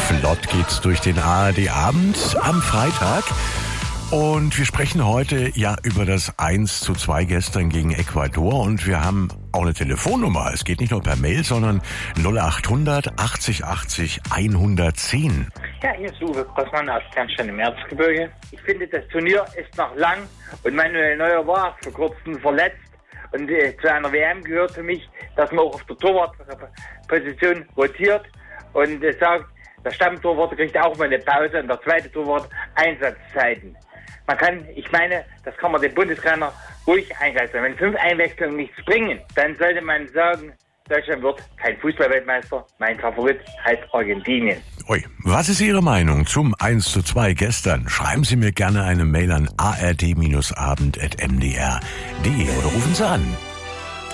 Flott geht's durch den ARD-Abend am Freitag. Und wir sprechen heute ja über das 1:2 gestern gegen Ecuador. Und wir haben auch eine Telefonnummer. Es geht nicht nur per Mail, sondern 0800 80 80 110. Ja, hier ist Uwe Grossmann aus Kernstein im Erzgebirge. Ich finde, das Turnier ist noch lang und Manuel Neuer war vor kurzem verletzt. Und zu einer WM gehört für mich, dass man auch auf der Torwartposition rotiert und sagt, der Stammtorwart kriegt auch mal eine Pause und der zweite Torwart Einsatzzeiten. Das kann man dem Bundestrainer ruhig einsetzen. Wenn 5 Einwechslungen nichts bringen, dann sollte man sagen, Deutschland wird kein Fußballweltmeister. Mein Favorit heißt Argentinien. Ui, was ist Ihre Meinung zum 1:2 gestern? Schreiben Sie mir gerne eine Mail an ard-abend@mdr.de oder rufen Sie an